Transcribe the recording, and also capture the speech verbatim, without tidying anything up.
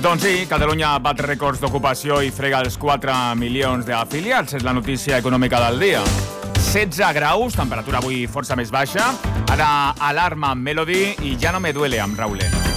Doncs sí, Catalunya bat rècords d'ocupació i frega els quatre milions d'afiliats. És la notícia econòmica del dia. setze graus, temperatura avui força més baixa. Ara alarma amb Melody i Ja no me duele amb Raúl.